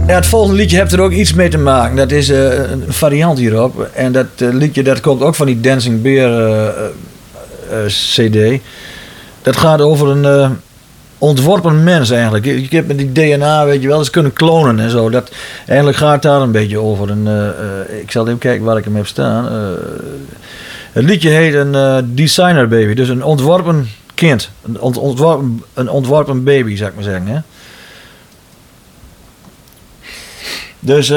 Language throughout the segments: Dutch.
Ja, het volgende liedje heeft er ook iets mee te maken. Dat is een variant hierop. En dat liedje dat komt ook van die Dancing Bear CD. Dat gaat over een ontworpen mens eigenlijk. Je hebt met die DNA, weet je wel, ze kunnen klonen en zo. Eigenlijk gaat het daar een beetje over. Ik zal even kijken waar ik hem heb staan. Het liedje heet een Designer Baby. Dus een ontworpen kind. Een ontworpen baby, zou ik maar zeggen. Hè? Dus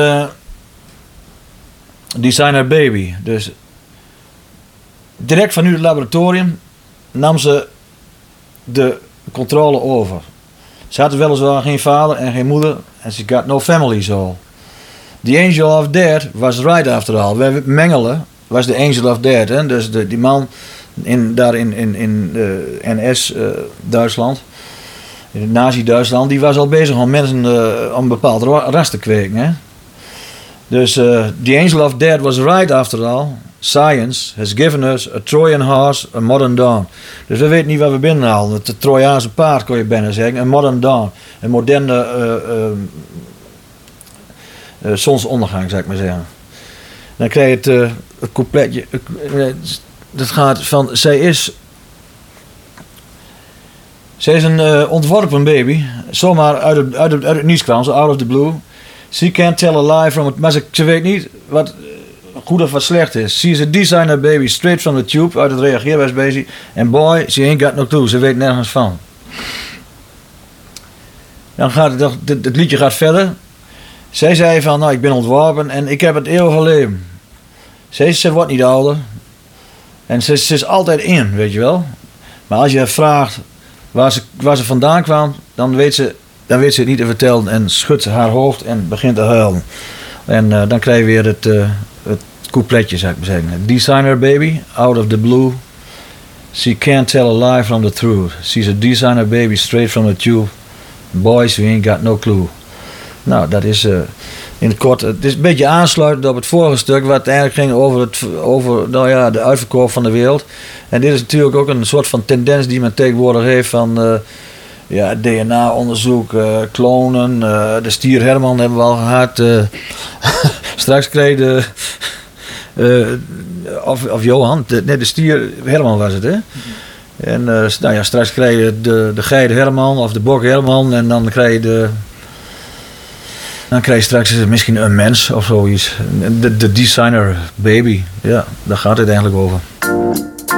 Designer Baby. Dus direct vanuit het laboratorium nam ze de controle over. Ze had weliswaar geen vader en geen moeder en ze got no family zo. The Angel of Death was right after all. We Mengele was de Angel of Death. Hè? Dus die man daar in NS Duitsland, in het Nazi-Duitsland, die was al bezig om mensen om een bepaald ras te kweken. Hè? Dus The Angel of Death was right after all. Science has given us a Trojan horse, a modern dawn. Dus we weten niet waar we binnenhalen. Het Trojaanse paard kon je bijna zeggen. Een modern dawn. Een moderne zonsondergang, zou ik maar zeggen. Dan krijg je het coupletje. Dat gaat van... Zij is een ontworpen baby. Zomaar uit het niets kwam. Zo out of the blue. She can't tell a lie from it. Maar ze weet niet wat goed of wat slecht is. She is a designer baby. Straight from the tube. Uit het reageerwijsbeestje. En boy, she ain't got no clue. Ze weet nergens van. Dan gaat het liedje gaat verder. Zij zei van, nou, ik ben ontworpen en ik heb het eeuwige leven. Ze wordt niet ouder. En ze is altijd in, weet je wel. Maar als je vraagt waar ze vandaan kwam, dan weet ze het niet te vertellen. En schudt ze haar hoofd en begint te huilen. En dan krijg je weer het coupletje, zou ik maar zeggen. Designer baby, out of the blue. She can't tell a lie from the truth. She's a designer baby, straight from the tube. Boys, we ain't got no clue. Nou, dat is in het kort. Het is een beetje aansluitend op het vorige stuk, wat eigenlijk ging over de uitverkoop van de wereld. En dit is natuurlijk ook een soort van tendens die men tegenwoordig heeft van DNA-onderzoek, klonen. De stier Herman hebben we al gehad. Straks kreeg of Johan, de stier Herman was het, hè? En straks krijg je de geit Herman of de bok Herman en dan krijg je straks misschien een mens of zoiets. De designer baby. Ja, daar gaat het eigenlijk over.